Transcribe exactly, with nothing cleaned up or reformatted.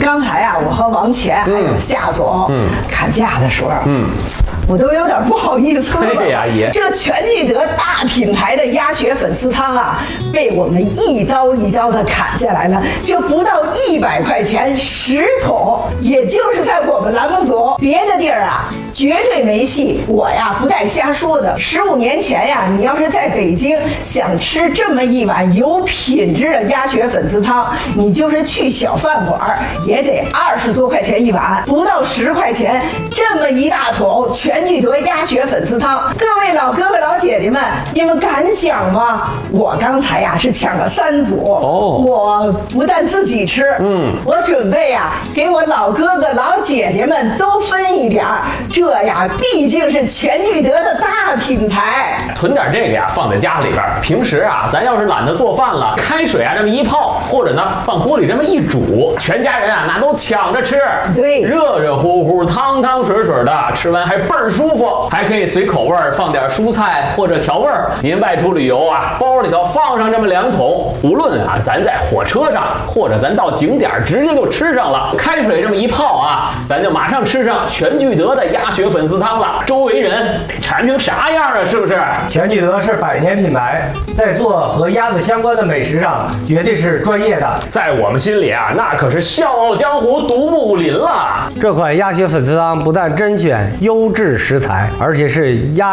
刚才啊，我和王乾还有夏总，嗯，看架的时候，嗯，我都有点不好意思了。 对呀，爷， 这全聚德大品牌的鸭血粉丝汤啊，被我们一刀一刀的砍下来了，这不到一百块钱十桶，也就是在我们栏目组别的地儿啊，绝对没戏。我呀，不带瞎说的。十五年前呀，你要是在北京想吃这么一碗有品质的鸭血粉丝汤，你就是去小饭馆也得二十多块钱一碗，不到十块钱，这么一大桶全聚德鸭血粉丝汤，各位老哥哥老姐姐们，你们敢想吗？我刚才呀是抢了三组哦，我不但自己吃，嗯，我准备呀给我老哥哥老姐姐们都分一点儿，这呀毕竟是全聚德的大品牌， 囤点这个呀放在家里边，平时啊咱要是懒得做饭了，开水啊这么一泡，或者呢放锅里这么一煮，全家人啊那都抢着吃， 对， 热热乎乎、汤汤水水的，吃完还倍儿舒服，还可以随口味放点蔬菜或者调味儿。您外出旅游啊，包里头放上这么两桶，无论啊咱在火车上，或者咱到景点直接就吃上了，开水这么一泡啊，咱就马上吃上全聚德的鸭血粉丝汤了。周围人得馋成啥样啊？是不是？ 全聚德是百年品牌，在做和鸭子相关的美食上绝对是专业的， 在我们心里啊，那可是笑傲江湖独木武林了。 这款鸭血粉丝汤不但甄选优质食材，而且是鸭